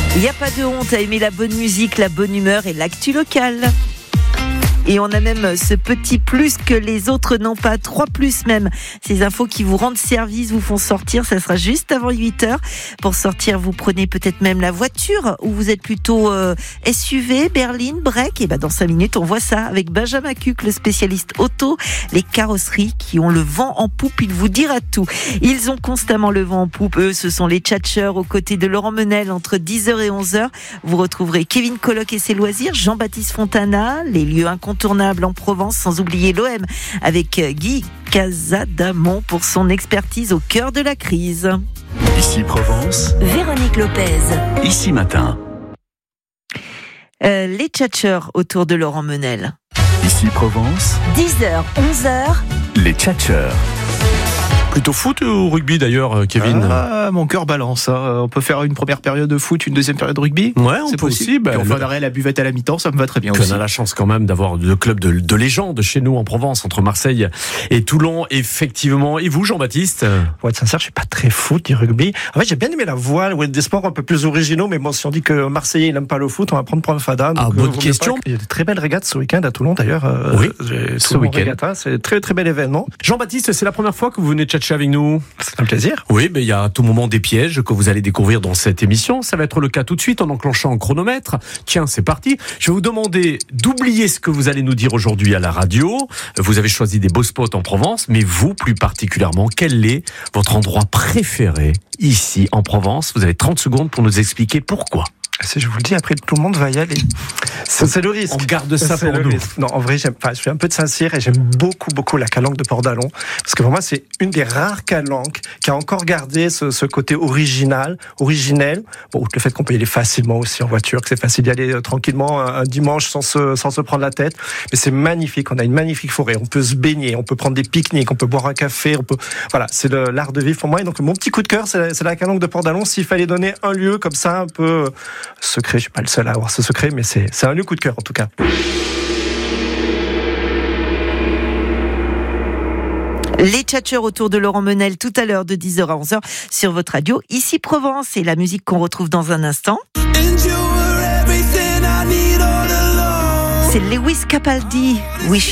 Il n'y a pas de honte à aimer la bonne musique, la bonne humeur et l'actu locale. Et on a même ce petit plus que les autres n'ont pas, 3 plus même. Ces infos qui vous rendent service, vous font sortir, ça sera juste avant 8h. Pour sortir, vous prenez peut-être même la voiture, ou vous êtes plutôt SUV, berline, break. Et dans 5 minutes, on voit ça avec Benjamin Cuc, le spécialiste auto, les carrosseries qui ont le vent en poupe, il vous dira tout. Ils ont constamment le vent en poupe, eux, ce sont les tchatcheurs aux côtés de Laurent Menel entre 10h et 11h. Vous retrouverez Kevin Colloc et ses loisirs, Jean-Baptiste Fontana, les lieux incontournables en Provence, sans oublier l'OM avec Guy Casadamon pour son expertise au cœur de la crise. Ici Provence, Véronique Lopez. Ici Matin. Les tchatcheurs autour de Laurent Menel. Ici Provence, 10h, 11h. les tchatcheurs. Plutôt foot ou rugby d'ailleurs, Kevin? Mon cœur balance. On peut faire une première période de foot, une deuxième période de rugby. Ouais, on c'est peut aussi. Puis on fait arrêt la buvette à la mi-temps, ça me va très bien Puis aussi. on a la chance quand même d'avoir le club de légende chez nous en Provence, entre Marseille et Toulon, effectivement. Et vous, Jean-Baptiste? Pour être sincère, je suis pas très foot ni rugby. En fait, j'ai bien aimé la voile ou des sports un peu plus originaux, mais bon, si on dit que Marseillais il n'aime pas le foot, on va prendre pour un fada. Ah, bonne question. Il y a de très belles régates ce week-end à Toulon d'ailleurs. Oui, ce ce week-end. week-end. C'est un très très bel événement. Jean-Baptiste, c'est la première fois que vous venez tchatcher avec nous? C'est un plaisir. Oui, mais il y a à tout moment des pièges que vous allez découvrir dans cette émission. Ça va être le cas tout de suite en enclenchant un chronomètre. Tiens, c'est parti. Je vais vous demander d'oublier ce que vous allez nous dire aujourd'hui à la radio. Vous avez choisi des beaux spots en Provence, mais vous, plus particulièrement, quel est votre endroit préféré ici en Provence? Vous avez 30 secondes pour nous expliquer pourquoi. Si je vous le dis, après tout le monde va y aller. C'est le risque. On garde ça C'est pour le nous. risque. Non, en vrai, je suis un peu de Saint-Cyr et j'aime beaucoup la calanque de Port-d'Alon. Parce que pour moi, c'est une des rares calanques qui a encore gardé ce côté originel. Bon, le fait qu'on peut y aller facilement aussi en voiture, que c'est facile d'y aller tranquillement un dimanche sans se prendre la tête. Mais c'est magnifique. On a une magnifique forêt. On peut se baigner, on peut prendre des pique-niques, on peut boire un café, voilà, c'est l'art de vivre pour moi. Et donc, mon petit coup de cœur, c'est la calanque de Port-d'Alon. S'il fallait donner un lieu comme ça, un peu secret, je suis pas le seul à avoir ce secret, mais c'est un lieu coup de cœur en tout cas. Les tchatcheurs autour de Laurent Menel tout à l'heure de 10h à 11h sur votre radio. Ici Provence, et la musique qu'on retrouve dans un instant. C'est Lewis Capaldi. Wish